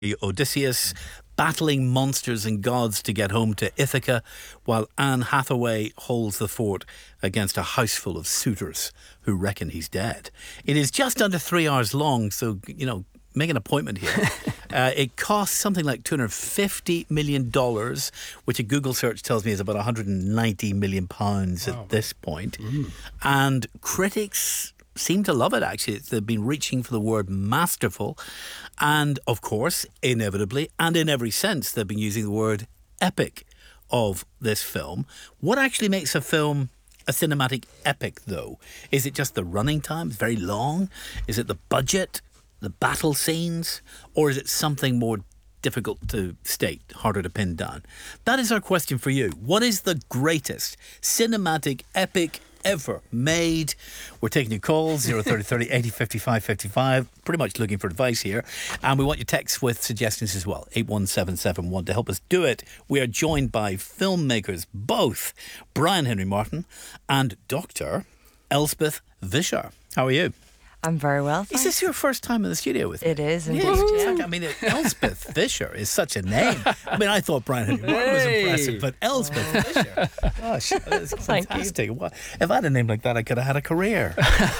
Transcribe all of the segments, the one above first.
Odysseus battling monsters and gods to get home to Ithaca, while Anne Hathaway holds the fort against a house full of suitors who reckon he's dead. It is just under 3 hours long, so, make an appointment here. It costs something like $250 million, which a Google search tells me is about £190 million at this point. And critics seem to love it, actually. They've been reaching for the word masterful. And, of course, inevitably, and in every sense, they've been using the word epic of this film. What actually makes a film a cinematic epic, though? Is it just the running time? It's very long? Is it the budget? The battle scenes? Or is it something more difficult to state, harder to pin down? That is our question for you. What is the greatest cinematic epic ever made? We're taking your calls 030 80 55 55. Pretty much looking for advice here, and we want your texts with suggestions as well. 81771 to help us do it. We are joined by filmmakers both Brian Henry Martin and Dr. Elspeth Vischer. How are you? I'm very well, thanks. Is this your first time in the studio with me? It is indeed. Yeah. Elspeth Vischer is such a name. I thought Brian Henry Martin was impressive, but Elspeth Vischer, gosh, that's fantastic. If I had a name like that, I could have had a career.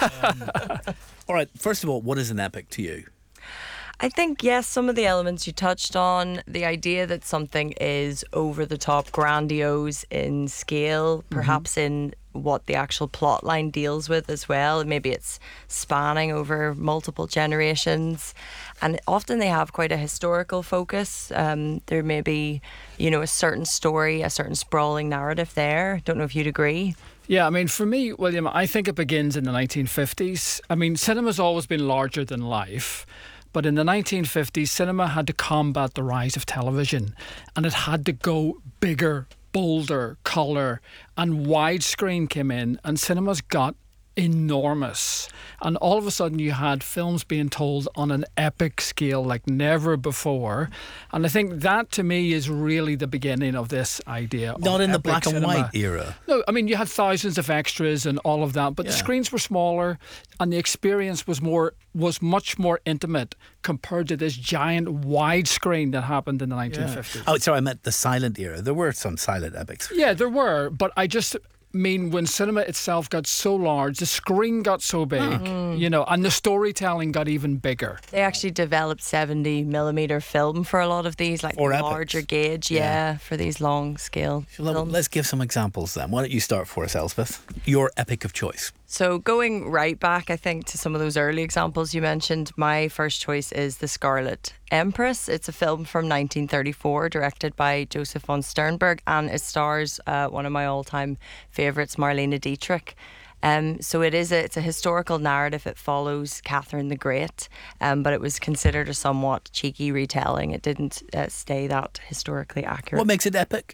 All right, first of all, what is an epic to you? I think, yes, some of the elements you touched on, the idea that something is over the top, grandiose in scale, perhaps in what the actual plot line deals with as well. Maybe it's spanning over multiple generations, and often they have quite a historical focus. There may be, a certain story, a certain sprawling narrative there. Don't know if you'd agree. Yeah, for me, William, I think it begins in the 1950s. Cinema's always been larger than life. But in the 1950s, cinema had to combat the rise of television, and it had to go bigger, bolder, colour, and widescreen came in, and cinemas got enormous. And all of a sudden you had films being told on an epic scale like never before. And I think that to me is really the beginning of this idea. Not in the black and white era. No, you had thousands of extras and all of that, but the screens were smaller and the experience was much more intimate compared to this giant widescreen that happened in the 1950s. Oh, sorry, I meant the silent era. There were some silent epics. Yeah, there were, but I just when cinema itself got so large, the screen got so big, and the storytelling got even bigger. They actually developed 70mm film for a lot of these, like larger epics. Gauge, for these long scale films. Let's give some examples then. Why don't you start for us, Elspeth? Your epic of choice. So going right back, I think, to some of those early examples you mentioned, my first choice is The Scarlet Empress. It's a film from 1934 directed by Joseph von Sternberg, and it stars one of my all-time favourites, Marlene Dietrich. So it's a historical narrative. It follows Catherine the Great, but it was considered a somewhat cheeky retelling. It didn't stay that historically accurate. What makes it epic?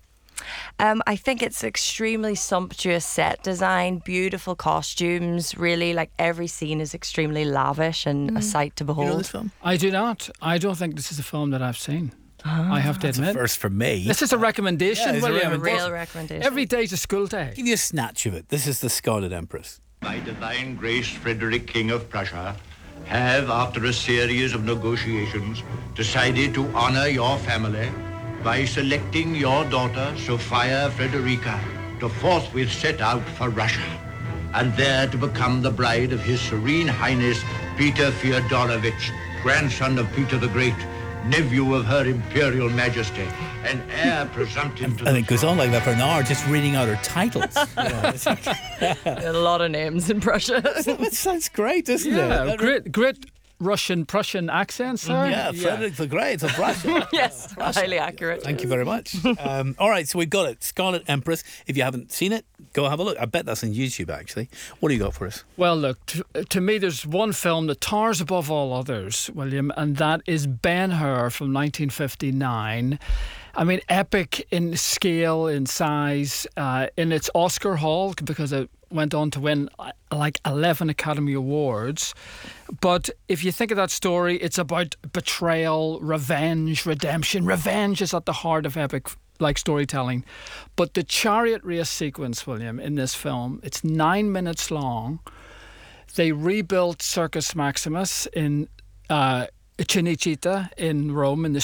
I think it's extremely sumptuous set design, beautiful costumes, really, like every scene is extremely lavish and a sight to behold. You know this film? I do not. I don't think this is a film that I've seen. I have to admit. That's a first for me. This is a recommendation, William. A real recommendation. Every day's a school day. Give you a snatch of it. This is The Scarlet Empress. By divine grace, Frederick, King of Prussia, have, after a series of negotiations, decided to honor your family by selecting your daughter, Sophia Frederica, to forthwith set out for Russia, and there to become the bride of His Serene Highness Peter Fyodorovich, grandson of Peter the Great, nephew of Her Imperial Majesty, and heir presumptive to the And it goes on like that for an hour, just reading out her titles. A lot of names in Prussia. That sounds great, doesn't it? Yeah, great Russian accent, sir. Yeah, Frederick the Great of Russia. Yes, highly accurate. Thank you very much. All right, so we've got it. Scarlet Empress. If you haven't seen it, go have a look. I bet that's on YouTube, actually. What do you got for us? Well, look, to me, there's one film that towers above all others, William, and that is Ben-Hur from 1959. Epic in scale, in size, in its Oscar haul, because it went on to win like 11 Academy Awards. But if you think of that story, it's about betrayal, revenge, redemption. Revenge is at the heart of epic like storytelling. But the chariot race sequence, William, in this film, it's 9 minutes long. They rebuilt Circus Maximus in Cinecittà in Rome, in the